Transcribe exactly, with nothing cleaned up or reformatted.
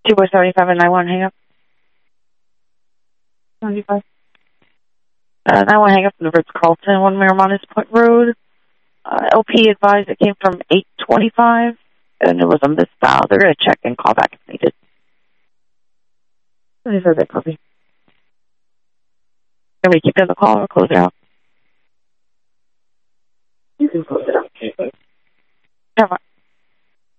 two by seventy-five and nine one, hang up. seventy-five. Uh, nine one, hang up from the Ritz-Carlton, one Miramontes Point Road. Uh, L P advised it came from eight twenty-five, and it was a missed dial. They're going to check and call back if needed. seventy-five, big copy. Can we keep it on the call or close it out? You can close it out. Okay. Never mind.